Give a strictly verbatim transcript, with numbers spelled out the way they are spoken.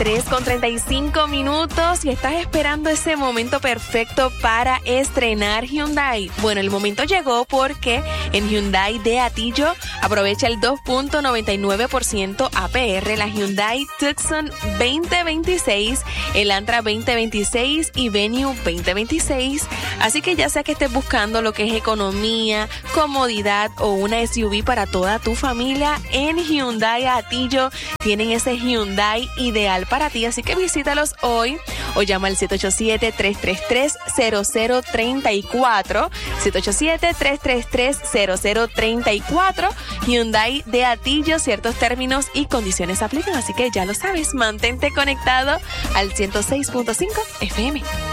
tres con treinta y cinco minutos y estás esperando ese momento perfecto para estrenar Hyundai. Bueno, el momento llegó porque en Hyundai de Atillo aprovecha el dos punto noventa y nueve por ciento A P R, la Hyundai Tucson veinte veintiséis, el Antra veinte veintiséis y Venue veinte veintiséis. Así que ya sea que estés buscando lo que es economía, comodidad o una S U V para toda tu familia, en Hyundai Atillo tienen ese Hyundai ideal para ti. Así que visítalos hoy o llama al siete ocho siete, tres tres tres, cero cero tres cuatro, siete ocho siete, tres tres tres, cero cero tres cuatro. Hyundai de Atillo, ciertos términos y condiciones aplican, así que ya lo sabes, mantente conectado al ciento seis punto cinco F M.